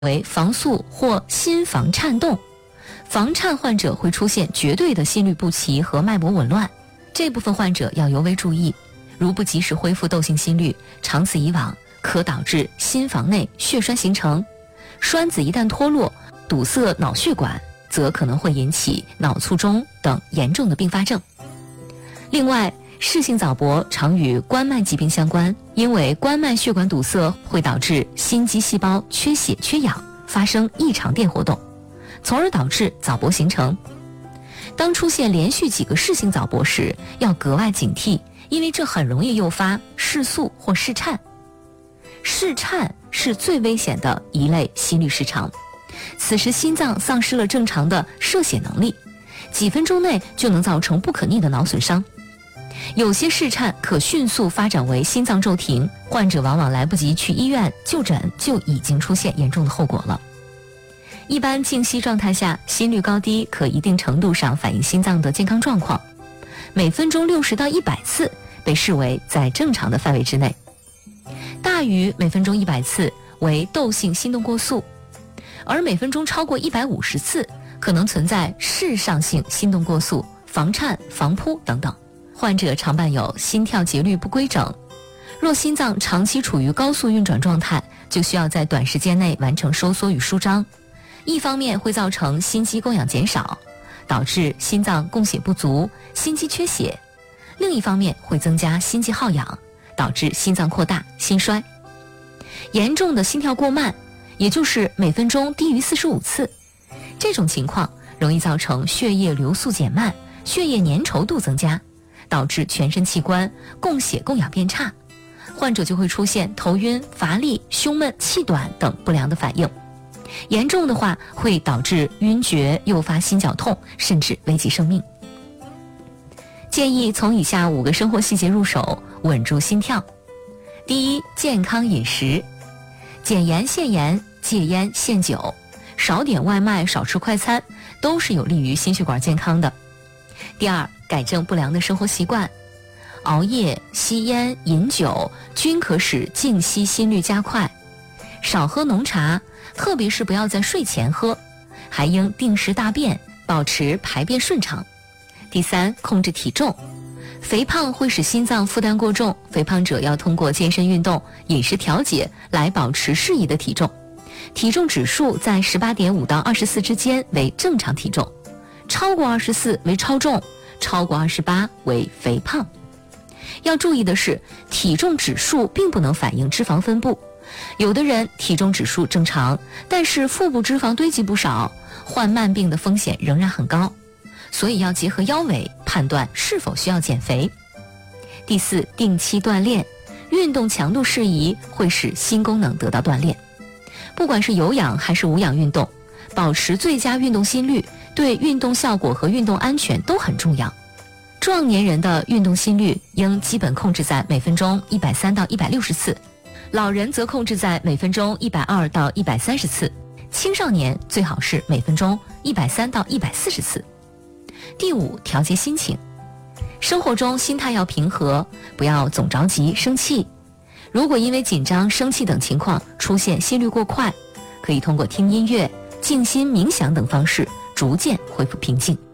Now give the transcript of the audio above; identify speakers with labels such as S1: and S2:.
S1: 为房速或心房颤动。房颤患者会出现绝对的心律不齐和脉搏紊乱，这部分患者要尤为注意，如不及时恢复窦性心律，长此以往可导致心房内血栓形成，栓子一旦脱落，堵塞脑血管，则可能会引起脑卒中等严重的并发症。另外，室性早搏常与冠脉疾病相关，因为冠脉血管堵塞会导致心肌细胞缺血缺氧，发生异常电活动，从而导致早搏形成。当出现连续几个室性早搏时，要格外警惕，因为这很容易诱发室速或室颤。室颤是最危险的一类心律失常，此时心脏丧失了正常的摄血能力，几分钟内就能造成不可逆的脑损伤。有些室颤可迅速发展为心脏骤停，患者往往来不及去医院就诊，就已经出现严重的后果了。一般静息状态下，心率高低可一定程度上反映心脏的健康状况，每分钟60到100次被视为在正常的范围之内，大于每分钟100次为窦性心动过速，而每分钟超过150次可能存在室上性心动过速、房颤、房扑等等。患者常伴有心跳节律不规整，若心脏长期处于高速运转状态，就需要在短时间内完成收缩与舒张，一方面会造成心肌供氧减少，导致心脏供血不足、心肌缺血；另一方面会增加心肌耗氧，导致心脏扩大、心衰。严重的心跳过慢，也就是每分钟低于45次，这种情况容易造成血液流速减慢、血液粘稠度增加，导致全身器官供血供氧变差，患者就会出现头晕、乏力、胸闷、气短等不良的反应。严重的话会导致晕厥，诱发心绞痛，甚至危及生命。建议从以下5个生活细节入手，稳住心跳。第一，健康饮食，减盐限盐，戒烟限酒，少点外卖，少吃快餐，都是有利于心血管健康的。第二，改正不良的生活习惯，熬夜、吸烟、饮酒均可使静息心率加快，少喝浓茶，特别是不要在睡前喝，还应定时大便，保持排便顺畅。第三，控制体重，肥胖会使心脏负担过重，肥胖者要通过健身运动、饮食调节来保持适宜的体重，体重指数在18.5到24之间为正常体重，超过24为超重，超过28为肥胖。要注意的是，体重指数并不能反映脂肪分布，有的人体重指数正常，但是腹部脂肪堆积不少，患慢病的风险仍然很高，所以要结合腰围判断是否需要减肥。第四，定期锻炼，运动强度适宜会使心功能得到锻炼，不管是有氧还是无氧运动，保持最佳运动心率对运动效果和运动安全都很重要。壮年人的运动心率应基本控制在每分钟130到160次，老人则控制在每分钟120到130次，青少年最好是每分钟130到140次。第五，调节心情，生活中心态要平和，不要总着急生气。如果因为紧张、生气等情况出现心率过快，可以通过听音乐、静心冥想等方式逐渐恢复平静。